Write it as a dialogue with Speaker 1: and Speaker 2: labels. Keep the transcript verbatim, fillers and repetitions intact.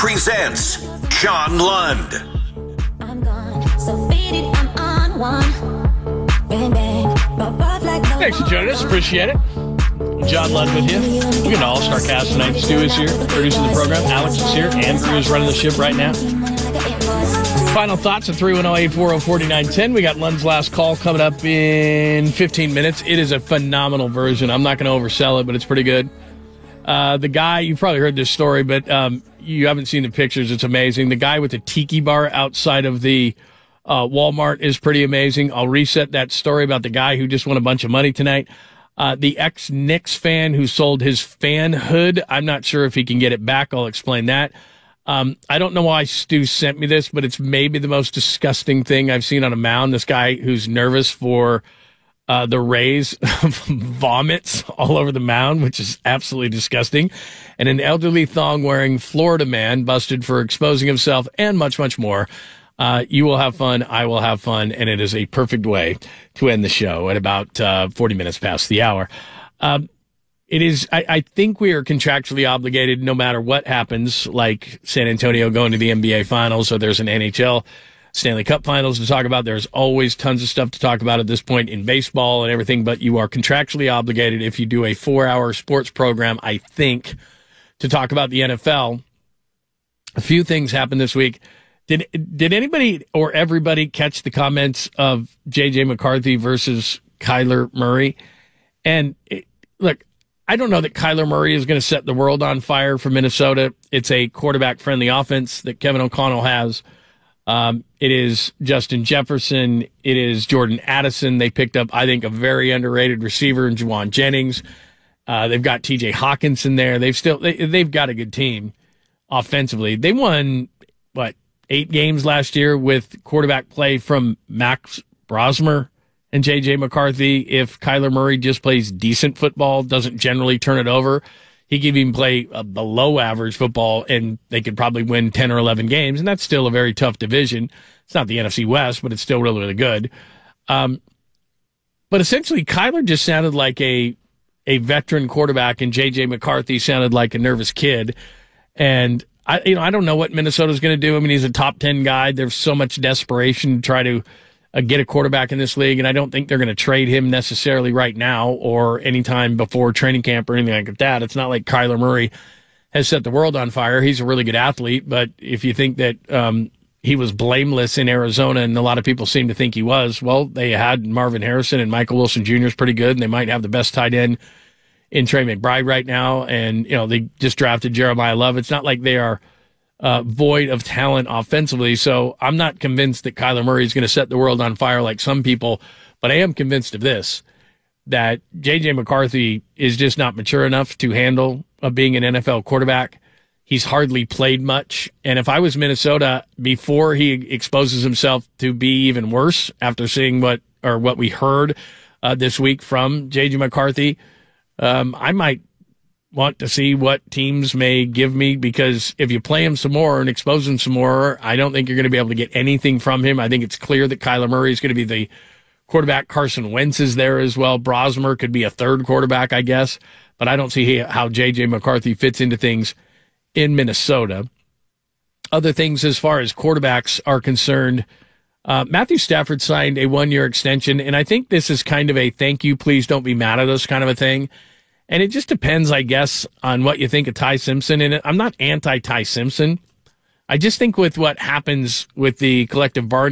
Speaker 1: presents John Lund.
Speaker 2: I'm gone, so faded, I'm on one. Bang, bang, but both like the
Speaker 3: Thanks for joining us. Appreciate it. John Lund with you. We're going to All-Star Cast tonight. Stu is here, producing the program. Alex is here. Andrew is running the ship right now. Final thoughts at three one zero, eight four zero, four nine one zero. We got Lund's last call coming up in fifteen minutes. It is a phenomenal version. I'm not going to oversell it, but it's pretty good. Uh, the guy, you've probably heard this story, but um, you haven't seen the pictures. It's amazing. The guy with the tiki bar outside of the uh, Walmart is pretty amazing. I'll reset that story about the guy who just won a bunch of money tonight. Uh, the ex-Knicks fan who sold his fanhood. I'm not sure if he can get it back. I'll explain that. Um, I don't know why Stu sent me this, but it's maybe the most disgusting thing I've seen on a mound. This guy who's nervous for uh, the Rays vomits all over the mound, which is absolutely disgusting. And an elderly thong-wearing Florida man busted for exposing himself and much, much more. Uh, you will have fun. I will have fun. And it is a perfect way to end the show at about uh, forty minutes past the hour. Um, It is, I, I think we are contractually obligated no matter what happens, like San Antonio going to the N B A Finals, or there's an N H L Stanley Cup Finals to talk about. There's always tons of stuff to talk about at this point in baseball and everything, but you are contractually obligated if you do a four-hour sports program, I think, to talk about the N F L. A few things happened this week. Did did anybody or everybody catch the comments of J J McCarthy versus Kyler Murray? And it, look, I don't know that Kyler Murray is going to set the world on fire for Minnesota. It's a quarterback-friendly offense that Kevin O'Connell has. Um, it is Justin Jefferson. It is Jordan Addison. They picked up, I think, a very underrated receiver in Juwan Jennings. Uh, they've got T J Hawkinson there. They've still they, they've got a good team offensively. They won what eight games last year with quarterback play from Max Brosmer and J J McCarthy. If Kyler Murray just plays decent football, doesn't generally turn it over, he could even play a below average football and they could probably win ten or eleven games. And that's still a very tough division. It's not the N F C West, but it's still really, really good. Um, but essentially, Kyler just sounded like a, a veteran quarterback and J J McCarthy sounded like a nervous kid. And I, you know, I don't know what Minnesota's going to do. I mean, he's a top ten guy. There's so much desperation to try to Uh, get a quarterback in this league, and I don't think they're going to trade him necessarily right now or anytime before training camp or anything like that. It's not like Kyler Murray has set the world on fire. He's a really good athlete, but if you think that um, he was blameless in Arizona, and a lot of people seem to think he was, well, they had Marvin Harrison, and Michael Wilson Junior is pretty good, and they might have the best tight end in Trey McBride right now, and you know they just drafted Jeremiah Love. It's not like they are Uh, void of talent offensively. So I'm not convinced that Kyler Murray is going to set the world on fire like some people, but I am convinced of this, that J J McCarthy is just not mature enough to handle uh, being an N F L quarterback. He's hardly played much. And if I was Minnesota, before he exposes himself to be even worse after seeing what, or what we heard uh, this week from J J McCarthy, um, I might want to see what teams may give me, because if you play him some more and expose him some more, I don't think you're going to be able to get anything from him. I think it's clear that Kyler Murray is going to be the quarterback. Carson Wentz is there as well. Brosmer could be a third quarterback, I guess, but I don't see how J J McCarthy fits into things in Minnesota. Other things as far as quarterbacks are concerned, uh, Matthew Stafford signed a one-year extension, and I think this is kind of a thank you, please don't be mad at us kind of a thing. And it just depends, I guess, on what you think of Ty Simpson. And I'm not anti-Ty Simpson. I just think with what happens with the collective bargaining